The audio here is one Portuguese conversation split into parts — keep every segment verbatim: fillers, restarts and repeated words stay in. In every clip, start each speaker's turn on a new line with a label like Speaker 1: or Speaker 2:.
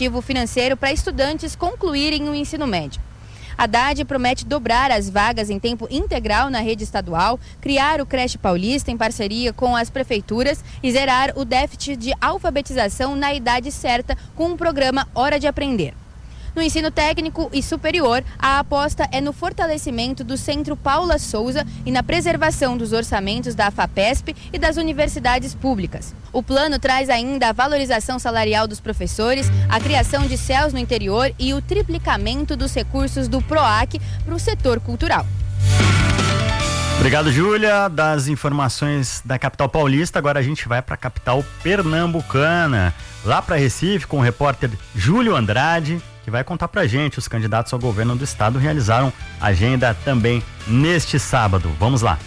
Speaker 1: incentivo financeiro para estudantes concluírem o ensino médio. Haddad promete dobrar as vagas em tempo integral na rede estadual, criar o Creche Paulista em parceria com as prefeituras e zerar o déficit de alfabetização na idade certa com o programa Hora de Aprender. No ensino técnico e superior, a aposta é no fortalecimento do Centro Paula Souza e na preservação dos orçamentos da FAPESP e das universidades públicas. O plano traz ainda a valorização salarial dos professores, a criação de C E Ls no interior e o triplicamento dos recursos do PROAC para o setor cultural.
Speaker 2: Obrigado, Júlia, das informações da capital paulista. Agora a gente vai para a capital pernambucana, lá para Recife, com o repórter Júlio Andrade, que vai contar pra gente. Os candidatos ao governo do estado realizaram agenda também neste sábado. Vamos lá.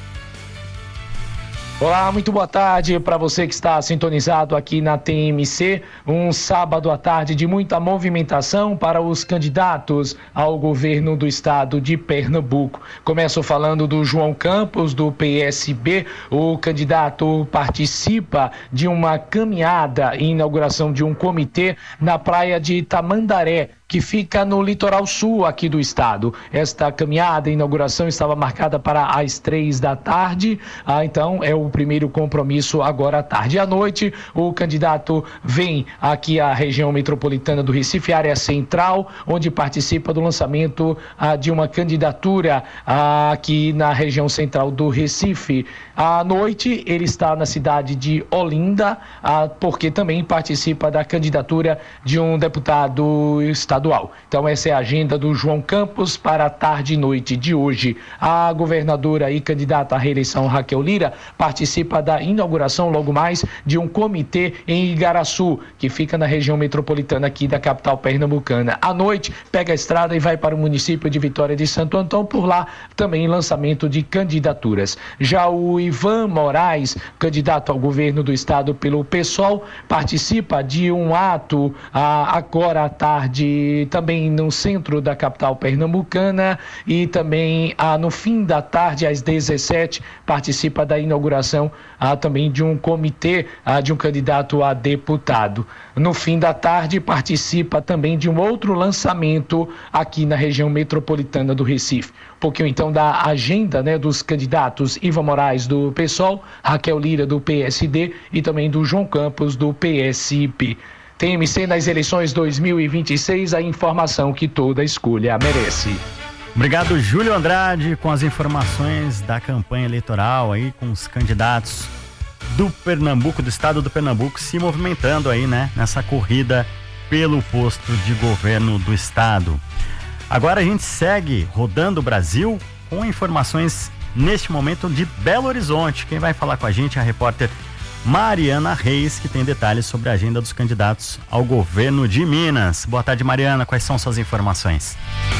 Speaker 3: Olá, muito boa tarde para você que está sintonizado aqui na T M C. Um sábado à tarde de muita movimentação para os candidatos ao governo do estado de Pernambuco. Começo falando do João Campos, do P S B. O candidato participa de uma caminhada e inauguração de um comitê na praia de Tamandaré, que fica no litoral sul aqui do estado. Esta caminhada, inauguração, estava marcada para as três da tarde, ah, então é o primeiro compromisso agora à tarde. À noite, o candidato vem aqui à região metropolitana do Recife, área central, onde participa do lançamento ah, de uma candidatura ah, aqui na região central do Recife. À noite, ele está na cidade de Olinda, ah, porque também participa da candidatura de um deputado estadual. Então essa é a agenda do João Campos para a tarde e noite de hoje. A governadora e candidata à reeleição Raquel Lira participa da inauguração logo mais de um comitê em Igaraçu, que fica na região metropolitana aqui da capital pernambucana. À noite pega a estrada e vai para o município de Vitória de Santo Antão, por lá também lançamento de candidaturas. Já o Ivan Moraes, candidato ao governo do estado pelo PSOL, participa de um ato ah, agora à tarde também no centro da capital pernambucana e também ah, no fim da tarde, às dezessete, participa da inauguração ah, também de um comitê ah, de um candidato a deputado. No fim da tarde, participa também de um outro lançamento aqui na região metropolitana do Recife. Um pouquinho então da agenda, né, dos candidatos: Ivan Moraes do PSOL, Raquel Lira do P S D e também do João Campos do P S B. T M C nas eleições dois mil e vinte e seis, a informação que toda escolha merece.
Speaker 2: Obrigado, Júlio Andrade, com as informações da campanha eleitoral aí, com os candidatos do Pernambuco, do estado do Pernambuco, se movimentando aí, né, nessa corrida pelo posto de governo do estado. Agora a gente segue rodando o Brasil com informações neste momento de Belo Horizonte. Quem vai falar com a gente é a repórter Mariana Reis, que tem detalhes sobre a agenda dos candidatos ao governo de Minas. Boa tarde, Mariana. Quais são suas informações?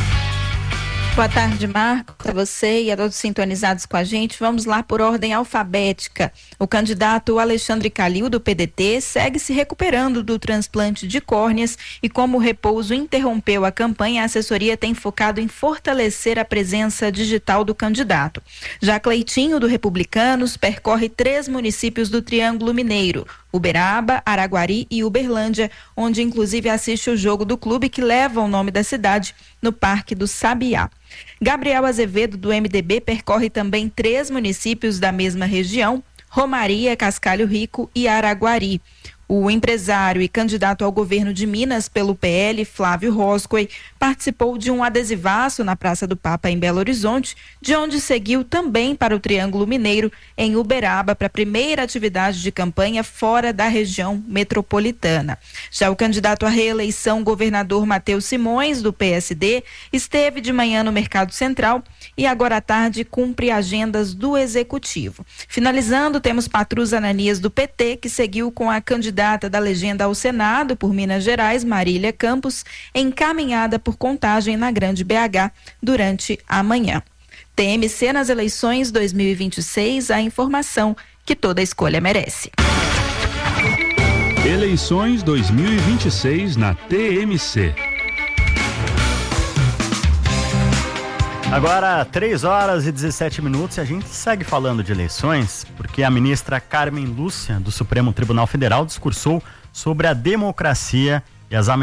Speaker 4: Boa tarde, Marcos, a você e a todos sintonizados com a gente. Vamos lá por ordem alfabética. O candidato Alexandre Calil, do P D T, segue se recuperando do transplante de córneas e, como o repouso interrompeu a campanha, a assessoria tem focado em fortalecer a presença digital do candidato. Já Cleitinho, do Republicanos, percorre três municípios do Triângulo Mineiro: Uberaba, Araguari e Uberlândia, onde inclusive assiste o jogo do clube que leva o nome da cidade, no Parque do Sabiá. Gabriel Azevedo, do M D B, percorre também três municípios da mesma região: Romaria, Cascalho Rico e Araguari. O empresário e candidato ao governo de Minas pelo P L, Flávio Roscoe, participou de um adesivaço na Praça do Papa, em Belo Horizonte, de onde seguiu também para o Triângulo Mineiro, em Uberaba, para a primeira atividade de campanha fora da região metropolitana. Já o candidato à reeleição, governador Matheus Simões, do P S D, esteve de manhã no Mercado Central e agora à tarde cumpre agendas do Executivo. Finalizando, temos Patrus Ananias, do P T, que seguiu com a candidata da legenda ao Senado por Minas Gerais, Marília Campos, encaminhada por contagem na Grande B H durante a manhã. T M C nas eleições dois mil e vinte e seis, a informação que toda escolha merece.
Speaker 5: Eleições dois mil e vinte e seis na T M C.
Speaker 2: Agora, três horas e dezessete minutos, e a gente segue falando de eleições, porque a ministra Carmen Lúcia, do Supremo Tribunal Federal, discursou sobre a democracia e as ameaças